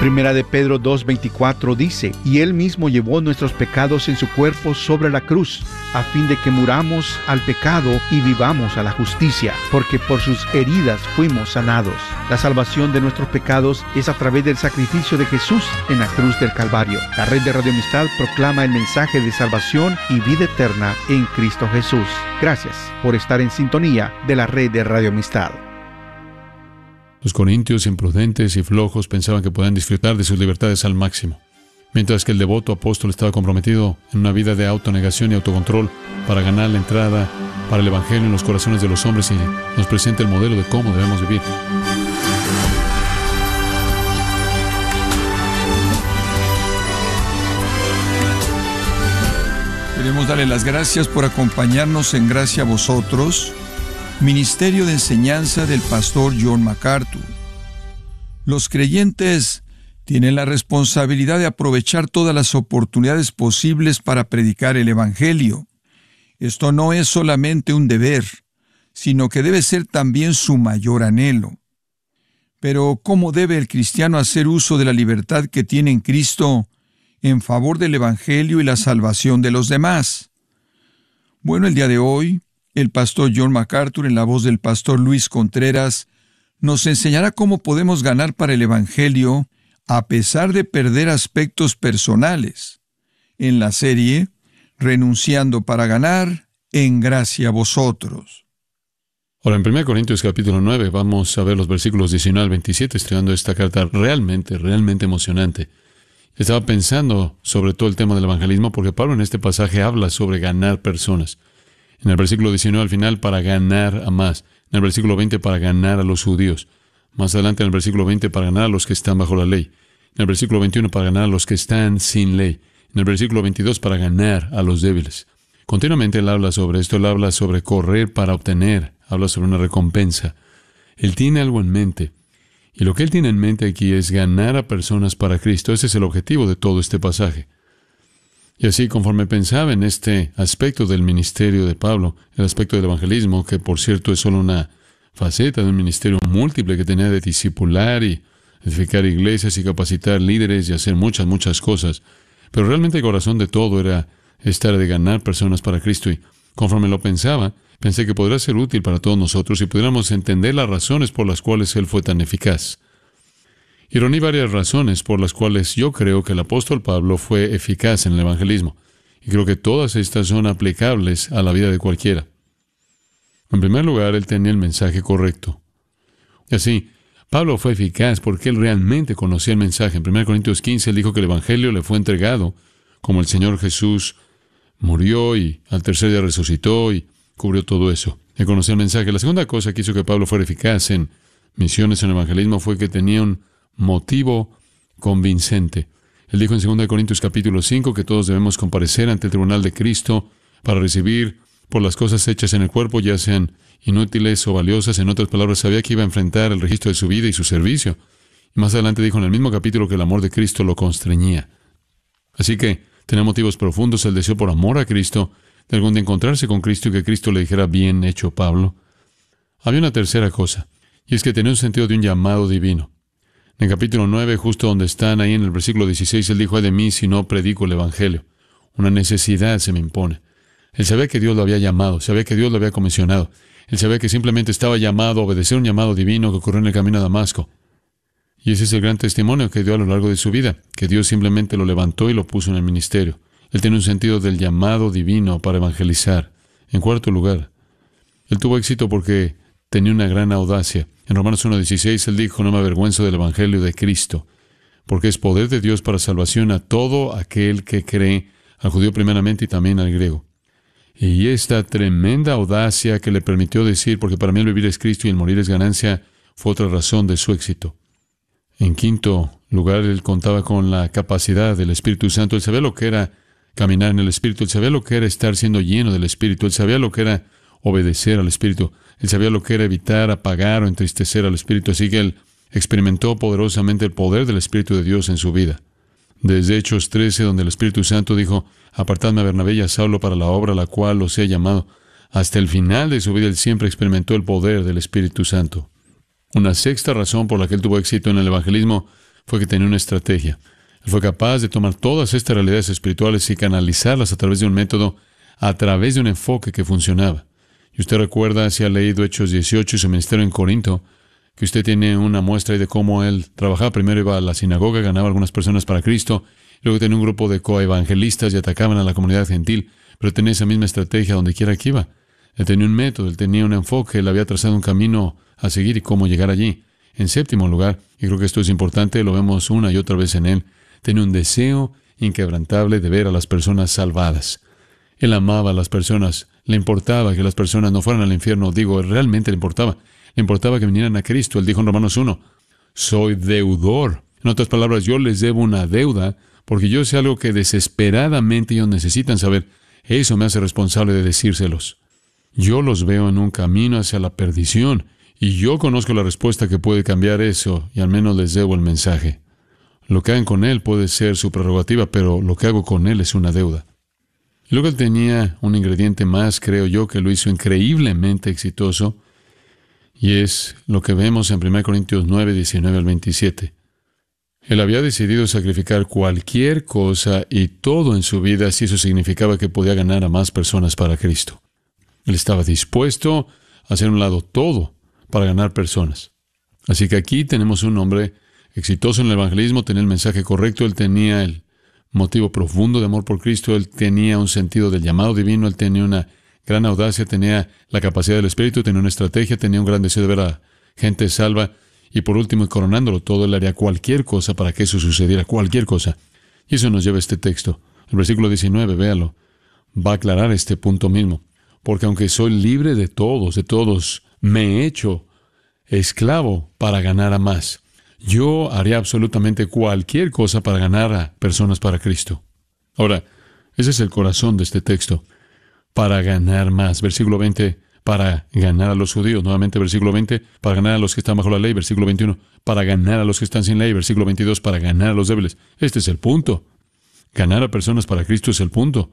Primera de Pedro 2:24 dice: y Él mismo llevó nuestros pecados en su cuerpo sobre la cruz, a fin de que muramos al pecado y vivamos a la justicia, porque por sus heridas fuimos sanados. La salvación de nuestros pecados es a través del sacrificio de Jesús en la cruz del Calvario. La red de Radio Amistad proclama el mensaje de salvación y vida eterna en Cristo Jesús. Gracias por estar en sintonía de la red de Radio Amistad. Los corintios, imprudentes y flojos, pensaban que podían disfrutar de sus libertades al máximo, mientras que el devoto apóstol estaba comprometido en una vida de autonegación y autocontrol para ganar la entrada para el Evangelio en los corazones de los hombres, y nos presenta el modelo de cómo debemos vivir. Queremos darle las gracias por acompañarnos en Gracia a Vosotros, Ministerio de Enseñanza del Pastor John MacArthur. Los creyentes tienen la responsabilidad de aprovechar todas las oportunidades posibles para predicar el Evangelio. Esto no es solamente un deber, sino que debe ser también su mayor anhelo. Pero, ¿cómo debe el cristiano hacer uso de la libertad que tiene en Cristo en favor del Evangelio y la salvación de los demás? Bueno, el día de hoy, el pastor John MacArthur, en la voz del pastor Luis Contreras, nos enseñará cómo podemos ganar para el Evangelio a pesar de perder aspectos personales, en la serie Renunciando para ganar, en Gracia a Vosotros. Ahora, en 1 Corintios capítulo 9, vamos a ver los versículos 19 al 27, estudiando esta carta realmente emocionante. Estaba pensando sobre todo el tema del evangelismo, porque Pablo en este pasaje habla sobre ganar personas. En el versículo 19 al final, para ganar a más. En el versículo 20, para ganar a los judíos. Más adelante en el versículo 20, para ganar a los que están bajo la ley. En el versículo 21, para ganar a los que están sin ley. En el versículo 22, para ganar a los débiles. Continuamente él habla sobre esto, él habla sobre correr para obtener, habla sobre una recompensa. Él tiene algo en mente. Y lo que él tiene en mente aquí es ganar a personas para Cristo. Ese es el objetivo de todo este pasaje. Y así, conforme pensaba en este aspecto del ministerio de Pablo, el aspecto del evangelismo, que por cierto es solo una faceta de un ministerio múltiple que tenía de discipular y edificar iglesias y capacitar líderes y hacer muchas cosas, pero realmente el corazón de todo era estar de ganar personas para Cristo. Y conforme lo pensaba, pensé que podría ser útil para todos nosotros si pudiéramos entender las razones por las cuales Él fue tan eficaz. Y reuní varias razones por las cuales yo creo que el apóstol Pablo fue eficaz en el evangelismo. Y creo que todas estas son aplicables a la vida de cualquiera. En primer lugar, él tenía el mensaje correcto. Y así, Pablo fue eficaz porque él realmente conocía el mensaje. En 1 Corintios 15, él dijo que el evangelio le fue entregado, como el Señor Jesús murió y al tercer día resucitó y cubrió todo eso. Él conocía el mensaje. La segunda cosa que hizo que Pablo fuera eficaz en misiones en el evangelismo fue que tenía un motivo convincente. Él dijo en 2 Corintios capítulo 5 que todos debemos comparecer ante el tribunal de Cristo para recibir por las cosas hechas en el cuerpo, ya sean inútiles o valiosas. En otras palabras, sabía que iba a enfrentar el registro de su vida y su servicio. Y más adelante dijo en el mismo capítulo que el amor de Cristo lo constreñía. Así que tenía motivos profundos, el deseo por amor a Cristo, de algún día encontrarse con Cristo y que Cristo le dijera: bien hecho, Pablo. Había una tercera cosa, y es que tenía un sentido de un llamado divino. En el capítulo 9, justo donde están, ahí en el versículo 16, él dijo: ay de mí si no predico el evangelio. Una necesidad se me impone. Él sabía que Dios lo había llamado, sabía que Dios lo había comisionado. Él sabía que simplemente estaba llamado a obedecer un llamado divino que ocurrió en el camino a Damasco. Y ese es el gran testimonio que dio a lo largo de su vida, que Dios simplemente lo levantó y lo puso en el ministerio. Él tiene un sentido del llamado divino para evangelizar. En cuarto lugar, él tuvo éxito porque tenía una gran audacia. En Romanos 1:16 él dijo: no me avergüenzo del evangelio de Cristo, porque es poder de Dios para salvación a todo aquel que cree, al judío primeramente y también al griego. Y esta tremenda audacia que le permitió decir: porque para mí el vivir es Cristo y el morir es ganancia, fue otra razón de su éxito. En quinto lugar, él contaba con la capacidad del Espíritu Santo. Él sabía lo que era caminar en el Espíritu, él sabía lo que era estar siendo lleno del Espíritu, él sabía lo que era obedecer al Espíritu, él sabía lo que era evitar, apagar o entristecer al Espíritu. Así que él experimentó poderosamente el poder del Espíritu de Dios en su vida. Desde Hechos 13, donde el Espíritu Santo dijo: apartadme a Bernabé y a Saulo para la obra a la cual los he llamado, hasta el final de su vida él siempre experimentó el poder del Espíritu Santo. Una sexta razón por la que él tuvo éxito en el evangelismo fue que tenía una estrategia. Él fue capaz de tomar todas estas realidades espirituales y canalizarlas a través de un método, a través de un enfoque que funcionaba. Y usted recuerda, si ha leído Hechos 18 y su ministerio en Corinto, que usted tiene una muestra ahí de cómo él trabajaba. Primero iba a la sinagoga, ganaba a algunas personas para Cristo, luego tenía un grupo de coevangelistas y atacaban a la comunidad gentil, pero tenía esa misma estrategia donde quiera que iba. Él tenía un método, él tenía un enfoque, él había trazado un camino a seguir y cómo llegar allí. En séptimo lugar, y creo que esto es importante, lo vemos una y otra vez en él, tenía un deseo inquebrantable de ver a las personas salvadas. Él amaba a las personas, le importaba que las personas no fueran al infierno. Realmente le importaba que vinieran a Cristo. Él dijo en Romanos 1, soy deudor. En otras palabras, yo les debo una deuda, porque yo sé algo que desesperadamente ellos necesitan saber. Eso me hace responsable de decírselos. Yo los veo en un camino hacia la perdición, y yo conozco la respuesta que puede cambiar eso, y al menos les debo el mensaje. Lo que hagan con él puede ser su prerrogativa, pero lo que hago con él es una deuda. Luego él tenía un ingrediente más, creo yo, que lo hizo increíblemente exitoso, y es lo que vemos en 1 Corintios 9, 19 al 27. Él había decidido sacrificar cualquier cosa y todo en su vida si eso significaba que podía ganar a más personas para Cristo. Él estaba dispuesto a hacer a un lado todo para ganar personas. Así que aquí tenemos un hombre exitoso en el evangelismo, tenía el mensaje correcto, él tenía el motivo profundo de amor por Cristo, él tenía un sentido del llamado divino, él tenía una gran audacia, tenía la capacidad del Espíritu, tenía una estrategia, tenía un gran deseo de ver a gente salva, y por último, y coronándolo todo, él haría cualquier cosa para que eso sucediera, cualquier cosa. Y eso nos lleva a este texto. El versículo 19, véalo, va a aclarar este punto mismo. Porque aunque soy libre de todos, me he hecho esclavo para ganar a más. Yo haría absolutamente cualquier cosa para ganar a personas para Cristo. Ahora, ese es el corazón de este texto. Para ganar más. Versículo 20, para ganar a los judíos. Nuevamente, versículo 20, para ganar a los que están bajo la ley. Versículo 21, para ganar a los que están sin ley. Versículo 22, para ganar a los débiles. Este es el punto. Ganar a personas para Cristo es el punto.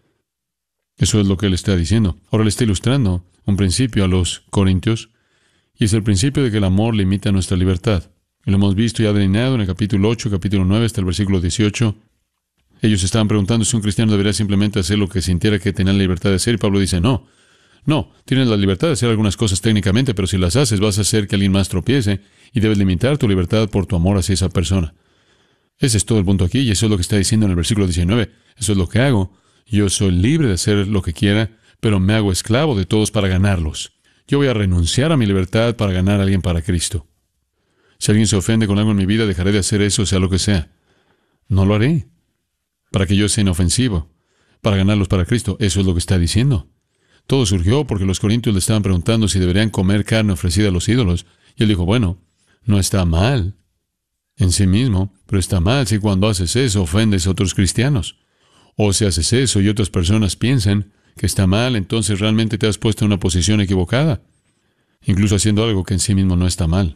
Eso es lo que él está diciendo. Ahora le está ilustrando un principio a los corintios, y es el principio de que el amor limita nuestra libertad. Y lo hemos visto ya delineado en el capítulo 8, capítulo 9, hasta el versículo 18. Ellos estaban preguntando si un cristiano debería simplemente hacer lo que sintiera que tenía la libertad de hacer, y Pablo dice, no, tienes la libertad de hacer algunas cosas técnicamente, pero si las haces vas a hacer que alguien más tropiece, y debes limitar tu libertad por tu amor hacia esa persona. Ese es todo el punto aquí, y eso es lo que está diciendo en el versículo 19. Eso es lo que hago. Yo soy libre de hacer lo que quiera, pero me hago esclavo de todos para ganarlos. Yo voy a renunciar a mi libertad para ganar a alguien para Cristo. Si alguien se ofende con algo en mi vida, dejaré de hacer eso, sea lo que sea. No lo haré, para que yo sea inofensivo, para ganarlos para Cristo. Eso es lo que está diciendo. Todo surgió porque los corintios le estaban preguntando si deberían comer carne ofrecida a los ídolos. Y él dijo, bueno, no está mal en sí mismo, pero está mal si cuando haces eso ofendes a otros cristianos. O si haces eso y otras personas piensan que está mal, entonces realmente te has puesto en una posición equivocada, incluso haciendo algo que en sí mismo no está mal.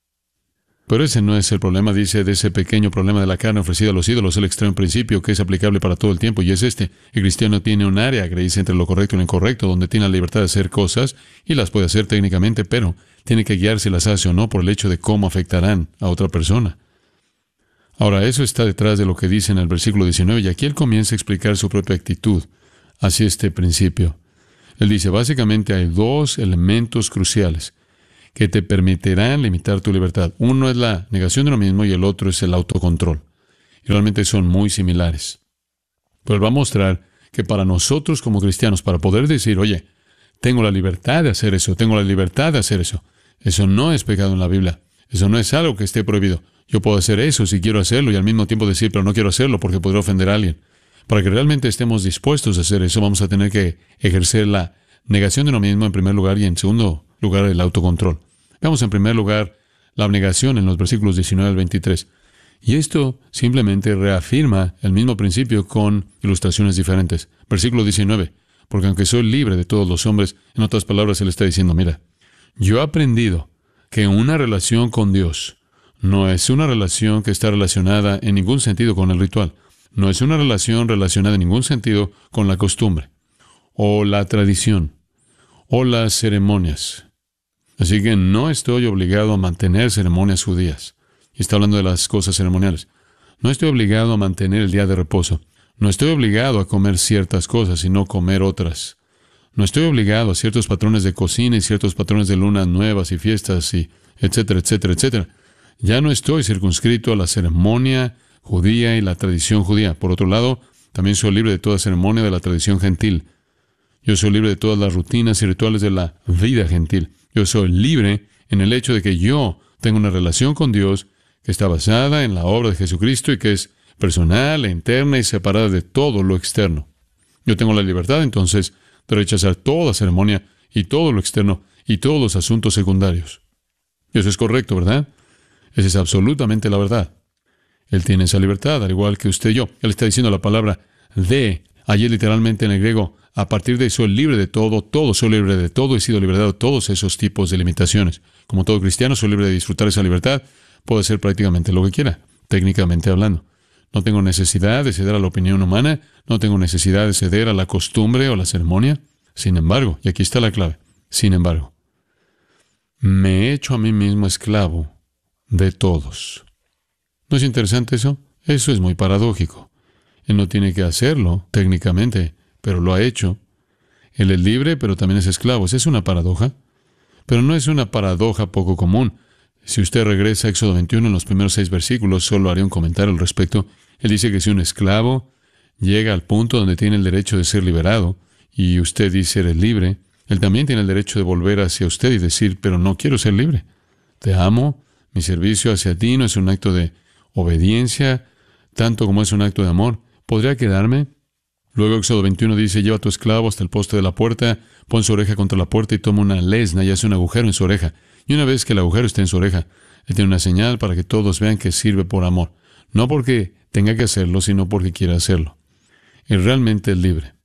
Pero ese no es el problema, dice, de ese pequeño problema de la carne ofrecida a los ídolos. Él extrae un principio que es aplicable para todo el tiempo, y es este. El cristiano tiene un área que dice entre lo correcto y lo incorrecto, donde tiene la libertad de hacer cosas, y las puede hacer técnicamente, pero tiene que guiar si las hace o no por el hecho de cómo afectarán a otra persona. Ahora, eso está detrás de lo que dice en el versículo 19, y aquí él comienza a explicar su propia actitud hacia este principio. Él dice, básicamente hay dos elementos cruciales que te permitirán limitar tu libertad. Uno es la negación de lo mismo y el otro es el autocontrol. Y realmente son muy similares. Pero él va a mostrar que para nosotros como cristianos, para poder decir, oye, tengo la libertad de hacer eso, tengo la libertad de hacer eso, eso no es pecado en la Biblia. Eso no es algo que esté prohibido. Yo puedo hacer eso si quiero hacerlo y al mismo tiempo decir, pero no quiero hacerlo porque podría ofender a alguien. Para que realmente estemos dispuestos a hacer eso, vamos a tener que ejercer la negación de lo mismo en primer lugar y en segundo lugar el autocontrol. Veamos en primer lugar la abnegación en los versículos 19 al 23. Y esto simplemente reafirma el mismo principio con ilustraciones diferentes. Versículo 19. Porque aunque soy libre de todos los hombres, en otras palabras él está diciendo, mira, yo he aprendido que una relación con Dios no es una relación que está relacionada en ningún sentido con el ritual. No es una relación relacionada en ningún sentido con la costumbre, o la tradición, o las ceremonias. Así que no estoy obligado a mantener ceremonias judías. Y está hablando de las cosas ceremoniales. No estoy obligado a mantener el día de reposo. No estoy obligado a comer ciertas cosas y no comer otras. No estoy obligado a ciertos patrones de cocina y ciertos patrones de lunas nuevas y fiestas y etcétera, etcétera, etcétera. Ya no estoy circunscrito a la ceremonia judía y la tradición judía. Por otro lado, también soy libre de toda ceremonia de la tradición gentil. Yo soy libre de todas las rutinas y rituales de la vida gentil. Yo soy libre en el hecho de que yo tengo una relación con Dios que está basada en la obra de Jesucristo y que es personal, interna y separada de todo lo externo. Yo tengo la libertad, entonces, de rechazar toda ceremonia y todo lo externo y todos los asuntos secundarios. Y eso es correcto, ¿verdad? Esa es absolutamente la verdad. Él tiene esa libertad, al igual que usted y yo. Él está diciendo la palabra de, allí literalmente en el griego, a partir de soy libre de todo soy libre de todo, he sido liberado de todos esos tipos de limitaciones. Como todo cristiano, soy libre de disfrutar esa libertad. Puedo hacer prácticamente lo que quiera, técnicamente hablando. No tengo necesidad de ceder a la opinión humana, no tengo necesidad de ceder a la costumbre o la ceremonia. Sin embargo, y aquí está la clave, sin embargo, me he hecho a mí mismo esclavo de todos. ¿No es interesante eso? Eso es muy paradójico. Él no tiene que hacerlo, técnicamente, pero lo ha hecho. Él es libre, pero también es esclavo. ¿Es una paradoja? Pero no es una paradoja poco común. Si usted regresa a Éxodo 21, en los primeros 6 versículos, solo haré un comentario al respecto. Él dice que si un esclavo llega al punto donde tiene el derecho de ser liberado, y usted dice eres libre, él también tiene el derecho de volver hacia usted y decir, pero no quiero ser libre. Te amo, mi servicio hacia ti no es un acto de obediencia, tanto como es un acto de amor. ¿Podría quedarme? Luego Éxodo 21 dice, lleva a tu esclavo hasta el poste de la puerta, pon su oreja contra la puerta y toma una lesna y hace un agujero en su oreja. Y una vez que el agujero esté en su oreja, él tiene una señal para que todos vean que sirve por amor. No porque tenga que hacerlo, sino porque quiere hacerlo. Y realmente es libre.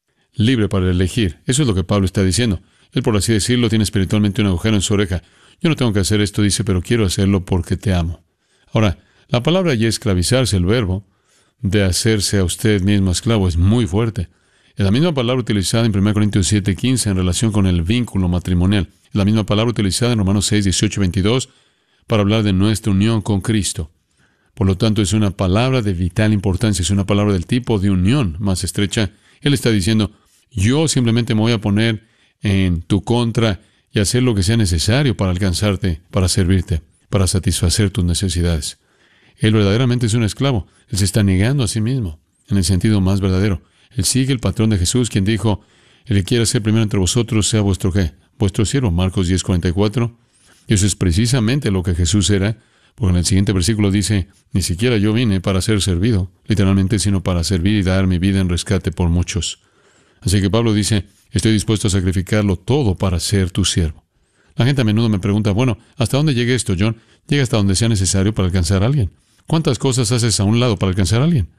Libre para elegir. Eso es lo que Pablo está diciendo. Él, por así decirlo, tiene espiritualmente un agujero en su oreja. Yo no tengo que hacer esto, dice, pero quiero hacerlo porque te amo. Ahora, la palabra allí esclavizarse, el verbo de hacerse a usted mismo esclavo, es muy fuerte. Es la misma palabra utilizada en 1 Corintios 7:15 en relación con el vínculo matrimonial. Es la misma palabra utilizada en Romanos 6:18-22 para hablar de nuestra unión con Cristo. Por lo tanto, es una palabra de vital importancia, es una palabra del tipo de unión más estrecha. Él está diciendo, yo simplemente me voy a poner en tu contra y hacer lo que sea necesario para alcanzarte, para servirte, para satisfacer tus necesidades. Él verdaderamente es un esclavo. Él se está negando a sí mismo, en el sentido más verdadero. Él sigue el patrón de Jesús, quien dijo, el que quiera ser primero entre vosotros, sea vuestro ¿qué? Vuestro siervo, Marcos 10:44. Y eso es precisamente lo que Jesús era, porque en el siguiente versículo dice, ni siquiera yo vine para ser servido, literalmente, sino para servir y dar mi vida en rescate por muchos. Así que Pablo dice, estoy dispuesto a sacrificarlo todo para ser tu siervo. La gente a menudo me pregunta, bueno, ¿hasta dónde llega esto, John? Llega hasta donde sea necesario para alcanzar a alguien. ¿Cuántas cosas haces a un lado para alcanzar a alguien?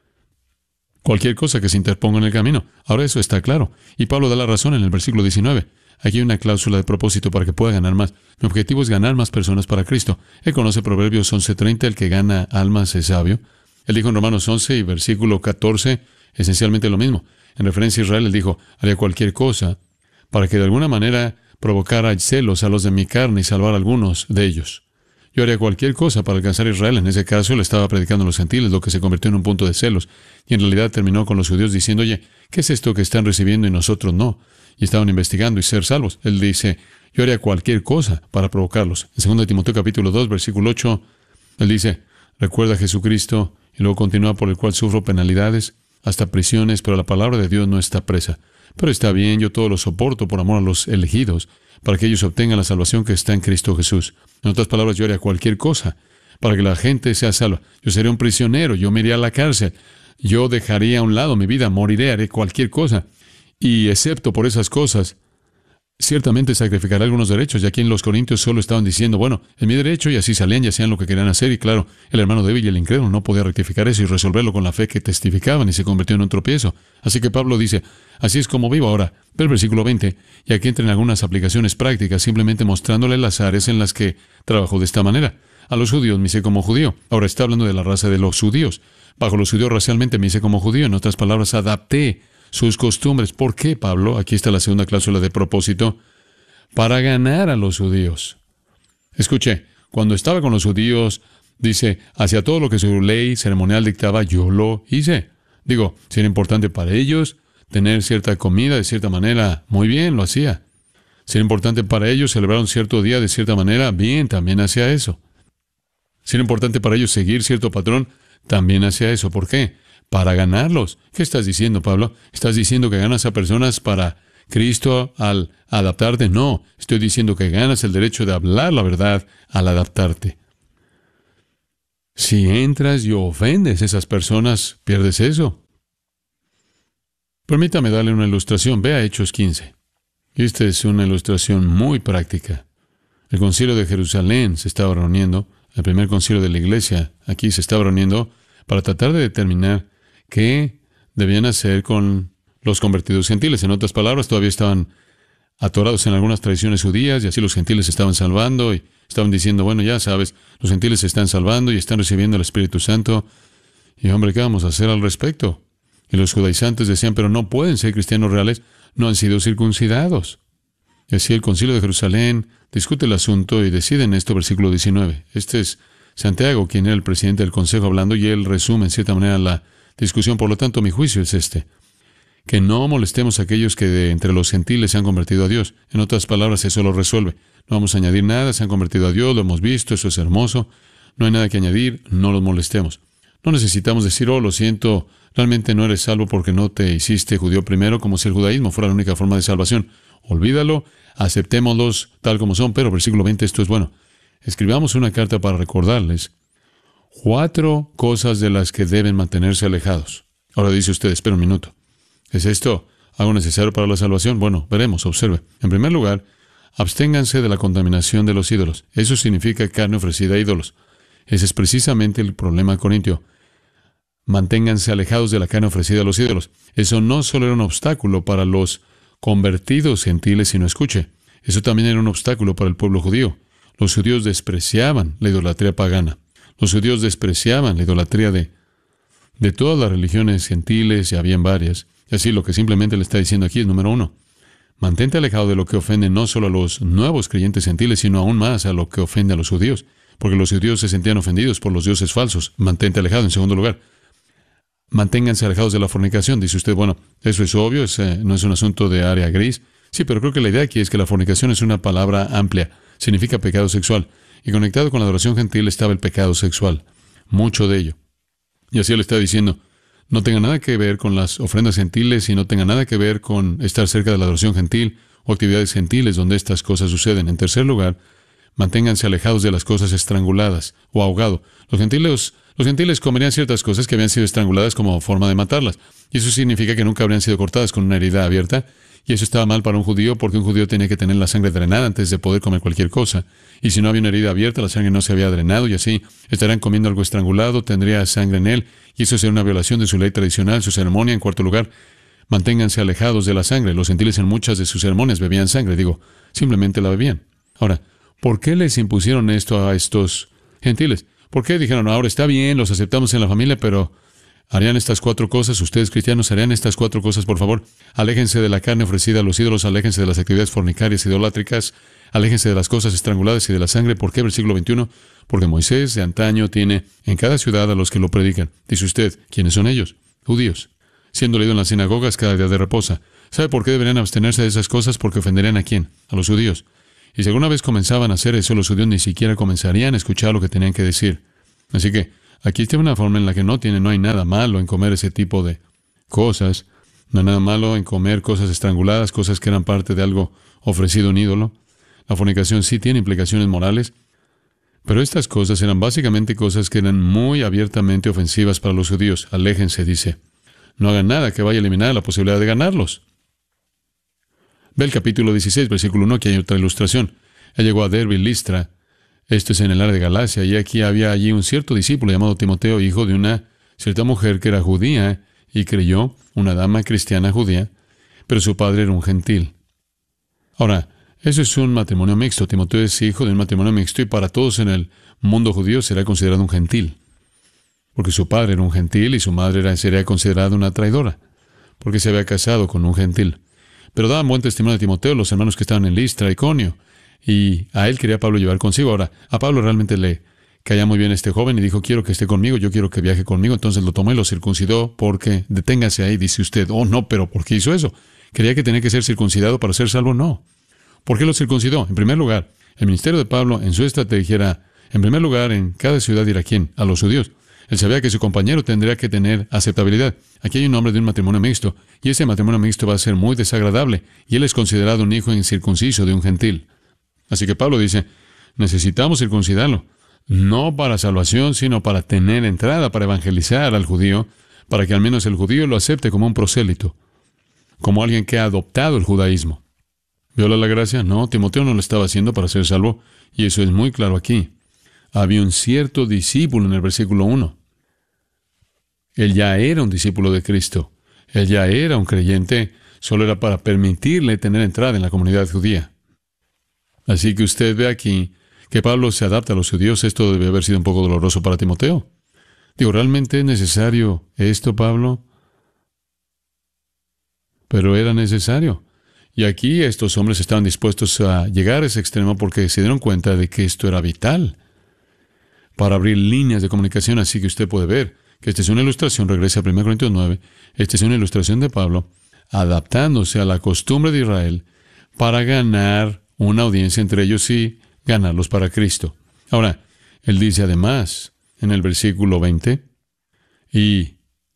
Cualquier cosa que se interponga en el camino. Ahora eso está claro. Y Pablo da la razón en el versículo 19. Aquí hay una cláusula de propósito para que pueda ganar más. Mi objetivo es ganar más personas para Cristo. Él conoce Proverbios 11:30, el que gana almas es sabio. Él dijo en Romanos 11 y versículo 14 esencialmente lo mismo. En referencia a Israel, él dijo, haría cualquier cosa para que de alguna manera provocara celos a los de mi carne y salvar a algunos de ellos. Yo haría cualquier cosa para alcanzar a Israel. En ese caso, él estaba predicando a los gentiles, lo que se convirtió en un punto de celos. Y en realidad terminó con los judíos diciendo, oye, ¿qué es esto que están recibiendo y nosotros no? Y estaban investigando y ser salvos. Él dice, yo haría cualquier cosa para provocarlos. En 2 Timoteo capítulo 2, versículo 8, él dice, recuerda a Jesucristo, y luego continúa, por el cual sufro penalidades, hasta prisiones, pero la palabra de Dios no está presa. Pero está bien, yo todo lo soporto por amor a los elegidos, para que ellos obtengan la salvación que está en Cristo Jesús. En otras palabras, yo haría cualquier cosa para que la gente sea salva. Yo sería un prisionero, yo me iría a la cárcel, yo dejaría a un lado mi vida, moriré, haré cualquier cosa. Y excepto por esas cosas, ciertamente sacrificaré algunos derechos. Y aquí en los Corintios solo estaban diciendo, bueno, es mi derecho, y así salían y hacían lo que querían hacer. Y claro, el hermano débil y el incrédulo no podía rectificar eso y resolverlo con la fe que testificaban, y se convirtió en un tropiezo. Así que Pablo dice, así es como vivo ahora. Ve el versículo 20, y aquí entran algunas aplicaciones prácticas, simplemente mostrándole las áreas en las que trabajó de esta manera. A los judíos me hice como judío. Ahora está hablando de la raza de los judíos. Bajo los judíos racialmente me hice como judío. En otras palabras, adapté sus costumbres. ¿Por qué, Pablo? Aquí está la segunda cláusula de propósito. Para ganar a los judíos. Escuche, cuando estaba con los judíos, Dice, hacia todo lo que su ley ceremonial dictaba, yo lo hice. Digo, si era importante para ellos tener cierta comida de cierta manera, muy bien, lo hacía. Si era importante para ellos celebrar un cierto día de cierta manera, bien, también hacía eso. Si era importante para ellos seguir cierto patrón, también hacía eso. ¿Por qué? Para ganarlos. ¿Qué estás diciendo, Pablo? ¿Estás diciendo que ganas a personas para Cristo al adaptarte? No, estoy diciendo que ganas el derecho de hablar la verdad al adaptarte. Si entras y ofendes a esas personas, pierdes eso. Permítame darle una ilustración. Ve a Hechos 15. Esta es una ilustración muy práctica. El concilio de Jerusalén se estaba reuniendo, el primer concilio de la iglesia aquí se estaba reuniendo para tratar de determinar qué debían hacer con los convertidos gentiles. En otras palabras, todavía estaban atorados en algunas tradiciones judías y así los gentiles se estaban salvando y estaban diciendo, bueno, ya sabes, los gentiles se están salvando y están recibiendo el Espíritu Santo. Y hombre, ¿qué vamos a hacer al respecto? Y los judaizantes decían, pero no pueden ser cristianos reales, no han sido circuncidados. Y así el concilio de Jerusalén discute el asunto y decide en esto, versículo 19. Este es Santiago, quien era el presidente del consejo hablando, y él resume en cierta manera la discusión. Por lo tanto, mi juicio es este: que no molestemos a aquellos que de entre los gentiles se han convertido a Dios. En otras palabras, eso lo resuelve. No vamos a añadir nada, se han convertido a Dios, lo hemos visto, eso es hermoso. No hay nada que añadir, no los molestemos. No necesitamos decir, oh, lo siento, realmente no eres salvo porque no te hiciste judío primero, como si el judaísmo fuera la única forma de salvación. Olvídalo, aceptémoslos tal como son, pero versículo 20, esto es bueno. Escribamos una carta para recordarles 4 cosas de las que deben mantenerse alejados. Ahora dice usted, espera un minuto. ¿Es esto algo necesario para la salvación? Bueno, veremos, observe. En primer lugar, absténganse de la contaminación de los ídolos. Eso significa carne ofrecida a ídolos. Ese es precisamente el problema corintio. Manténganse alejados de la carne ofrecida a los ídolos. Eso no solo era un obstáculo para los convertidos gentiles, sino, escuche, eso también era un obstáculo para el pueblo judío. Los judíos despreciaban la idolatría pagana. Los judíos despreciaban la idolatría de todas las religiones gentiles, y habían varias. Y así lo que simplemente le está diciendo aquí es, número 1, mantente alejado de lo que ofende no solo a los nuevos creyentes gentiles, sino aún más a lo que ofende a los judíos, porque los judíos se sentían ofendidos por los dioses falsos. Mantente alejado. En segundo lugar, manténganse alejados de la fornicación. Dice usted, bueno, eso es obvio, no es un asunto de área gris. Sí, pero creo que la idea aquí es que la fornicación es una palabra amplia. Significa pecado sexual. Y conectado con la adoración gentil estaba el pecado sexual. Mucho de ello. Y así él está diciendo, no tenga nada que ver con las ofrendas gentiles y no tenga nada que ver con estar cerca de la adoración gentil o actividades gentiles donde estas cosas suceden. En tercer lugar, manténganse alejados de las cosas estranguladas o ahogado. Los gentiles comerían ciertas cosas que habían sido estranguladas como forma de matarlas. Y eso significa que nunca habrían sido cortadas con una herida abierta. Y eso estaba mal para un judío porque un judío tenía que tener la sangre drenada antes de poder comer cualquier cosa. Y si no había una herida abierta, la sangre no se había drenado y así estarían comiendo algo estrangulado, tendría sangre en él. Y eso sería una violación de su ley tradicional, su ceremonia. En cuarto lugar, manténganse alejados de la sangre. Los gentiles en muchas de sus ceremonias bebían sangre. Simplemente la bebían. Ahora, ¿por qué les impusieron esto a estos gentiles? ¿Por qué dijeron, ahora está bien, los aceptamos en la familia, pero harían estas 4 cosas? Ustedes cristianos harían estas 4 cosas, por favor. Aléjense de la carne ofrecida a los ídolos, aléjense de las actividades fornicarias, idolátricas, aléjense de las cosas estranguladas y de la sangre. ¿Por qué? Versículo 21. Porque Moisés de antaño tiene en cada ciudad a los que lo predican. Dice usted, ¿quiénes son ellos? Judíos. Siendo leído en las sinagogas cada día de reposo. ¿Sabe por qué deberían abstenerse de esas cosas? Porque ofenderían ¿a quién? A los judíos. Y si alguna vez comenzaban a hacer eso, los judíos ni siquiera comenzarían a escuchar lo que tenían que decir. Así que aquí está una forma en la que no hay nada malo en comer ese tipo de cosas. No hay nada malo en comer cosas estranguladas, cosas que eran parte de algo ofrecido a un ídolo. La fornicación sí tiene implicaciones morales, pero estas cosas eran básicamente cosas que eran muy abiertamente ofensivas para los judíos. Aléjense, dice. No hagan nada que vaya a eliminar la posibilidad de ganarlos. Ve el capítulo 16, versículo 1, que hay otra ilustración. Él llegó a Derbe y Listra. Esto es en el área de Galacia, y aquí había allí un cierto discípulo llamado Timoteo, hijo de una cierta mujer que era judía y creyó, una dama cristiana judía, pero su padre era un gentil. Ahora, eso es un matrimonio mixto. Timoteo es hijo de un matrimonio mixto y para todos en el mundo judío será considerado un gentil, porque su padre era un gentil y su madre sería considerada una traidora, porque se había casado con un gentil. Pero daban buen testimonio de Timoteo los hermanos que estaban en Listra, Iconio, y a él quería Pablo llevar consigo. Ahora, a Pablo realmente le caía muy bien este joven y dijo, quiero que esté conmigo, yo quiero que viaje conmigo. Entonces lo tomó y lo circuncidó porque, deténgase ahí, dice usted, oh no, pero ¿por qué hizo eso? ¿Creía que tenía que ser circuncidado para ser salvo? No. ¿Por qué lo circuncidó? En primer lugar, el ministerio de Pablo en su estrategia era, en primer lugar, en cada ciudad ir a quién, a los judíos. Él sabía que su compañero tendría que tener aceptabilidad. Aquí hay un hombre de un matrimonio mixto, y ese matrimonio mixto va a ser muy desagradable, y él es considerado un hijo incircunciso de un gentil. Así que Pablo dice, necesitamos circuncidarlo, no para salvación, sino para tener entrada, para evangelizar al judío, para que al menos el judío lo acepte como un prosélito, como alguien que ha adoptado el judaísmo. ¿Viola la gracia? No, Timoteo no lo estaba haciendo para ser salvo, y eso es muy claro aquí. Había un cierto discípulo en el versículo 1. Él ya era un discípulo de Cristo. Él ya era un creyente, solo era para permitirle tener entrada en la comunidad judía. Así que usted ve aquí que Pablo se adapta a los judíos. Esto debe haber sido un poco doloroso para Timoteo. Digo, ¿realmente es necesario esto, Pablo? Pero era necesario. Y aquí estos hombres estaban dispuestos a llegar a ese extremo porque se dieron cuenta de que esto era vital para abrir líneas de comunicación. Así que usted puede ver que esta es una ilustración, regresa a 1 Corintios 9, esta es una ilustración de Pablo adaptándose a la costumbre de Israel para ganar una audiencia entre ellos y ganarlos para Cristo. Ahora, él dice además en el versículo 20, y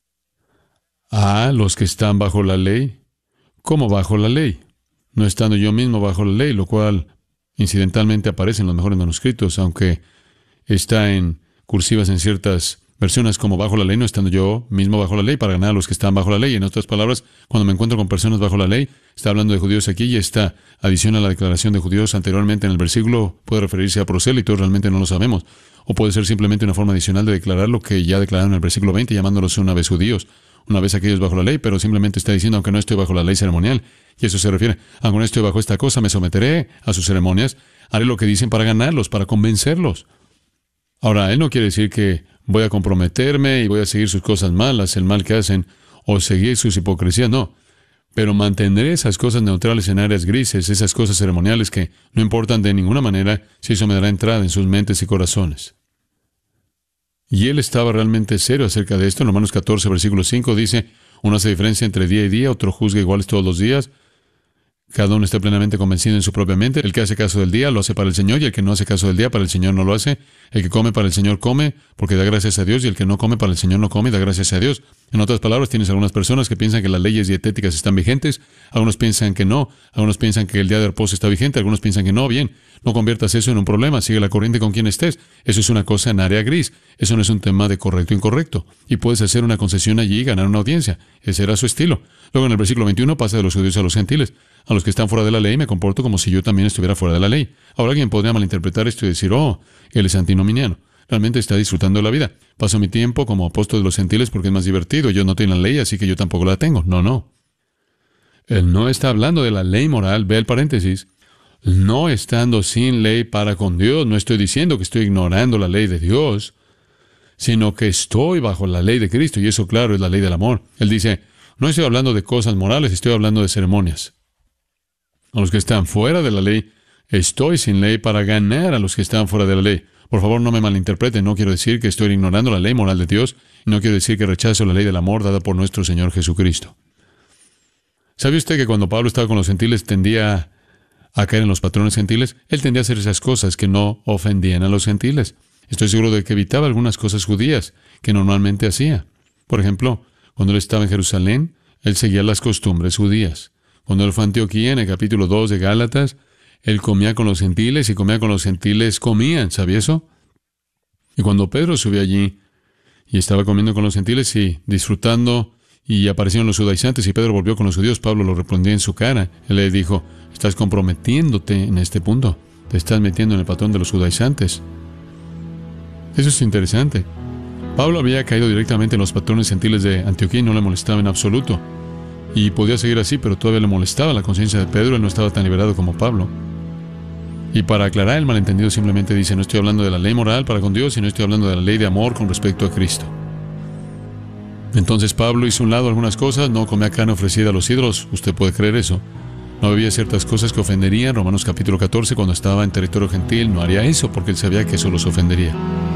a los que están bajo la ley, ¿cómo bajo la ley? No estando yo mismo bajo la ley, lo cual incidentalmente aparece en los mejores manuscritos, aunque está en cursivas en ciertas versiones como bajo la ley, no estando yo mismo bajo la ley para ganar a los que están bajo la ley. En otras palabras, cuando me encuentro con personas bajo la ley, está hablando de judíos aquí y esta adición a la declaración de judíos anteriormente en el versículo puede referirse a prosélitos, realmente no lo sabemos. O puede ser simplemente una forma adicional de declarar lo que ya declararon en el versículo 20, llamándolos una vez judíos, una vez aquellos bajo la ley, pero simplemente está diciendo, aunque no estoy bajo la ley ceremonial, y eso se refiere, aunque no estoy bajo esta cosa, me someteré a sus ceremonias, haré lo que dicen para ganarlos, para convencerlos. Ahora, él no quiere decir que voy a comprometerme y voy a seguir sus cosas malas, el mal que hacen, o seguir sus hipocresías, no. Pero mantendré esas cosas neutrales en áreas grises, esas cosas ceremoniales que no importan de ninguna manera si eso me dará entrada en sus mentes y corazones. Y él estaba realmente serio acerca de esto. En Romanos 14, versículo 5 dice, uno hace diferencia entre día y día, otro juzga iguales todos los días. Cada uno está plenamente convencido en su propia mente. El que hace caso del día lo hace para el Señor, y el que no hace caso del día para el Señor no lo hace. El que come para el Señor come, porque da gracias a Dios, y el que no come para el Señor no come y da gracias a Dios. En otras palabras, tienes algunas personas que piensan que las leyes dietéticas están vigentes, algunos piensan que no, algunos piensan que el día de reposo está vigente, algunos piensan que no. Bien, no conviertas eso en un problema, sigue la corriente con quien estés. Eso es una cosa en área gris, eso no es un tema de correcto o incorrecto. Y puedes hacer una concesión allí y ganar una audiencia. Ese era su estilo. Luego en el versículo 21 pasa de los judíos a los gentiles. A los que están fuera de la ley me comporto como si yo también estuviera fuera de la ley. Ahora alguien podría malinterpretar esto y decir, oh, él es antinominiano. Realmente está disfrutando de la vida. Paso mi tiempo como apóstol de los gentiles porque es más divertido. Yo no tengo la ley, así que yo tampoco la tengo. No. Él no está hablando de la ley moral. Ve el paréntesis. No estando sin ley para con Dios. No estoy diciendo que estoy ignorando la ley de Dios, sino que estoy bajo la ley de Cristo. Y eso, claro, es la ley del amor. Él dice, no estoy hablando de cosas morales, estoy hablando de ceremonias. A los que están fuera de la ley, estoy sin ley para ganar a los que están fuera de la ley. Por favor, no me malinterpreten. No quiero decir que estoy ignorando la ley moral de Dios. No quiero decir que rechazo la ley del amor dada por nuestro Señor Jesucristo. ¿Sabe usted que cuando Pablo estaba con los gentiles tendía a caer en los patrones gentiles? Él tendía a hacer esas cosas que no ofendían a los gentiles. Estoy seguro de que evitaba algunas cosas judías que normalmente hacía. Por ejemplo, cuando él estaba en Jerusalén, él seguía las costumbres judías. Cuando él fue a Antioquía, en el capítulo 2 de Gálatas, él comía con los gentiles y comía con los gentiles, comían, ¿sabía eso? Y cuando Pedro subió allí y estaba comiendo con los gentiles y disfrutando, y aparecieron los judaizantes y Pedro volvió con los judíos, Pablo lo reprendió en su cara. Él le dijo, estás comprometiéndote en este punto, te estás metiendo en el patrón de los judaizantes. Eso es interesante. Pablo había caído directamente en los patrones gentiles de Antioquía y no le molestaba en absoluto. Y podía seguir así, pero todavía le molestaba la conciencia de Pedro. Él no estaba tan liberado como Pablo. Y para aclarar el malentendido simplemente dice, no estoy hablando de la ley moral para con Dios, sino estoy hablando de la ley de amor con respecto a Cristo. Entonces Pablo hizo a un lado algunas cosas, no comía carne ofrecida a los ídolos, usted puede creer eso. No bebía ciertas cosas que ofenderían. Romanos capítulo 14, cuando estaba en territorio gentil, no haría eso porque él sabía que eso los ofendería.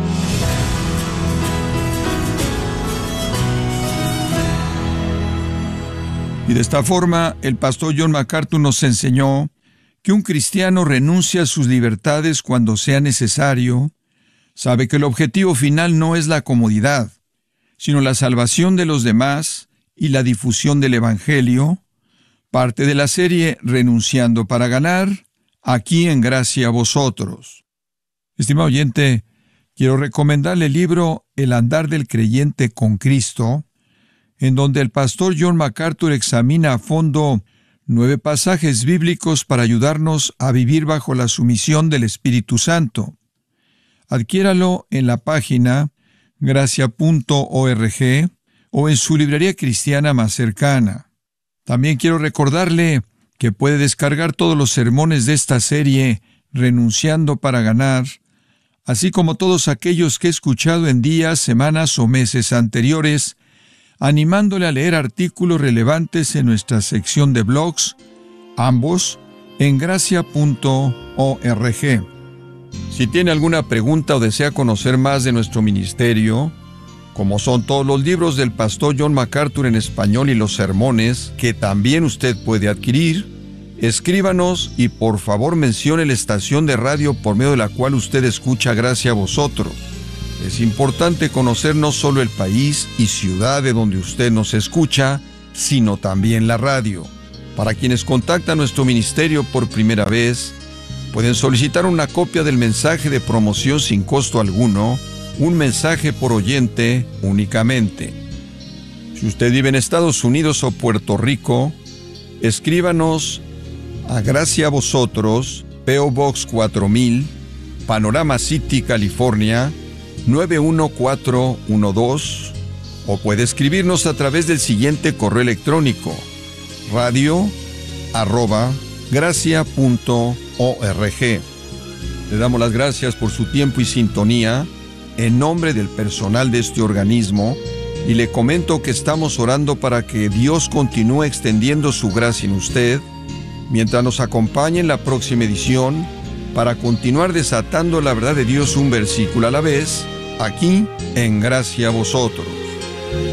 Y de esta forma, el pastor John MacArthur nos enseñó que un cristiano renuncia a sus libertades cuando sea necesario, sabe que el objetivo final no es la comodidad, sino la salvación de los demás y la difusión del Evangelio, parte de la serie Renunciando para Ganar, aquí en Gracia a Vosotros. Estimado oyente, quiero recomendarle el libro El andar del creyente con Cristo, en donde el pastor John MacArthur examina a fondo 9 pasajes bíblicos para ayudarnos a vivir bajo la sumisión del Espíritu Santo. Adquiéralo en la página gracia.org o en su librería cristiana más cercana. También quiero recordarle que puede descargar todos los sermones de esta serie Renunciando para Ganar, así como todos aquellos que he escuchado en días, semanas o meses anteriores, animándole a leer artículos relevantes en nuestra sección de blogs, ambos en gracia.org. Si tiene alguna pregunta o desea conocer más de nuestro ministerio, como son todos los libros del pastor John MacArthur en español y los sermones, que también usted puede adquirir, escríbanos y por favor mencione la estación de radio por medio de la cual usted escucha Gracia a Vosotros. Es importante conocer no solo el país y ciudad de donde usted nos escucha, sino también la radio. Para quienes contactan nuestro ministerio por primera vez, pueden solicitar una copia del mensaje de promoción sin costo alguno, un mensaje por oyente únicamente. Si usted vive en Estados Unidos o Puerto Rico, escríbanos a Gracia a Vosotros, P.O. Box 4000, Panorama City, California, 91412, o puede escribirnos a través del siguiente correo electrónico: radio@gracia.org. Le damos las gracias por su tiempo y sintonía en nombre del personal de este organismo, y le comento que estamos orando para que Dios continúe extendiendo su gracia en usted, mientras nos acompañe en la próxima edición, para continuar desatando la verdad de Dios un versículo a la vez, aquí en Gracia a Vosotros.